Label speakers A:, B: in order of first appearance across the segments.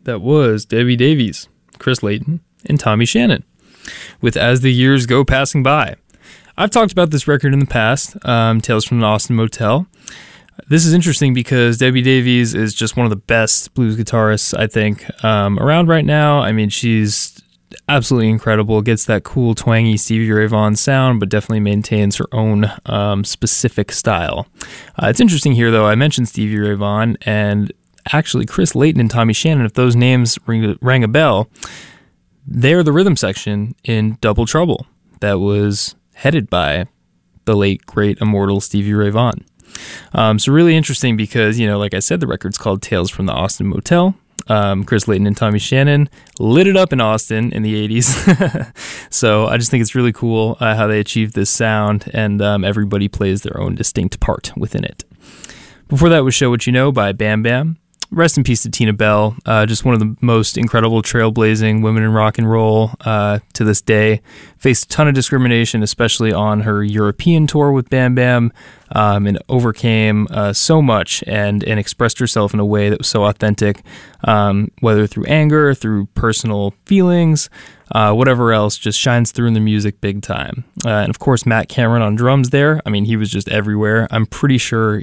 A: That was Debbie Davies, Chris Layton, and Tommy Shannon, with As the Years Go Passing By. I've talked about this record in the past, Tales from an Austin Motel. This is interesting because Debbie Davies is just one of the best blues guitarists, I think, around right now. I mean, she's absolutely incredible. Gets that cool, twangy Stevie Ray Vaughan sound, but definitely maintains her own specific style. It's interesting here, though. I mentioned Stevie Ray Vaughan, and actually Chris Layton and Tommy Shannon, if those names rang a bell, they're the rhythm section in Double Trouble that was headed by the late, great, immortal Stevie Ray Vaughan. So really interesting because, like I said, the record's called Tales from the Austin Motel. Chris Layton and Tommy Shannon lit it up in Austin in the 80s. So I just think it's really cool how they achieved this sound, and everybody plays their own distinct part within it. Before that was Show What You Know by Bam Bam. Rest in peace to Tina Bell, just one of the most incredible trailblazing women in rock and roll to this day. Faced a ton of discrimination, especially on her European tour with Bam Bam, and overcame so much and expressed herself in a way that was so authentic, whether through anger, through personal feelings, whatever else, just shines through in the music big time. And of course, Matt Cameron on drums there. I mean, he was just everywhere. I'm pretty sure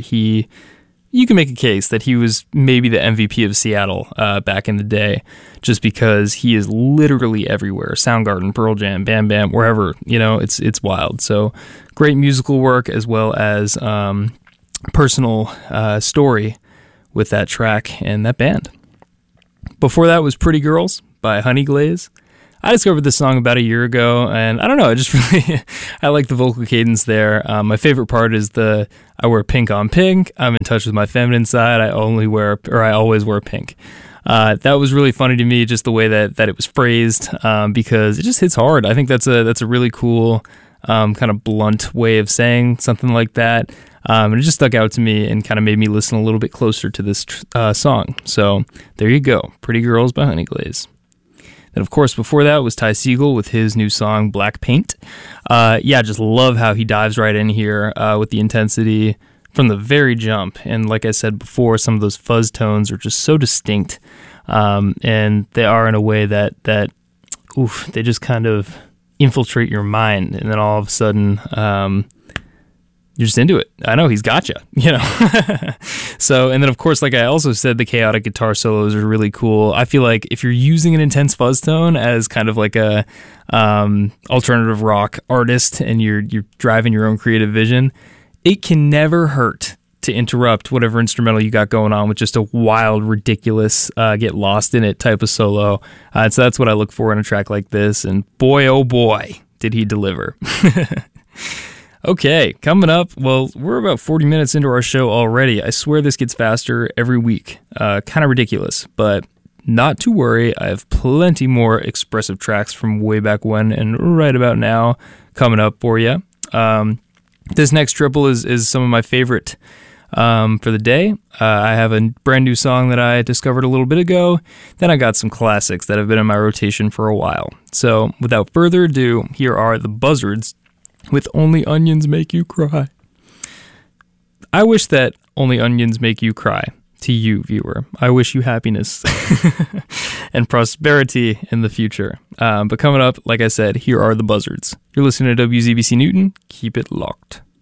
A: you can make a case that he was maybe the MVP of Seattle back in the day, just because he is literally everywhere. Soundgarden, Pearl Jam, Bam Bam, wherever, it's wild. So great musical work as well as personal story with that track and that band. Before that was Pretty Girls by Honey Glaze. I discovered this song about a year ago, and I don't know, I like the vocal cadence there. My favorite part is I wear pink on pink. I'm in touch with my feminine side. I always wear pink. That was really funny to me, just the way that it was phrased, because it just hits hard. I think that's a really cool, kind of blunt way of saying something like that. And it just stuck out to me and kind of made me listen a little bit closer to this song. So there you go, Pretty Girls by Honey Glaze. And of course, before that was Ty Segall with his new song, Black Paint. Just love how he dives right in here with the intensity from the very jump. And like I said before, some of those fuzz tones are just so distinct. And they are in a way that they just kind of infiltrate your mind. And then all of a sudden, you're just into it. I know he's got you, So, and then of course, like I also said, the chaotic guitar solos are really cool. I feel like if you're using an intense fuzz tone as kind of like a alternative rock artist, and you're driving your own creative vision, it can never hurt to interrupt whatever instrumental you got going on with just a wild, ridiculous, get lost in it type of solo. So that's what I look for in a track like this. And boy, oh boy, did he deliver. Okay, coming up, well, we're about 40 minutes into our show already. I swear this gets faster every week. Kind of ridiculous, but not to worry. I have plenty more expressive tracks from way back when and right about now coming up for you. This next triple is some of my favorite for the day. I have a brand new song that I discovered a little bit ago. Then I got some classics that have been in my rotation for a while. So without further ado, here are the Buzzards with Only Onions Make You Cry. I wish that Only Onions Make You Cry to you, viewer. I wish you happiness and prosperity in the future. But coming up, like I said, here are the Buzzards. You're listening to WZBC Newton. Keep it locked.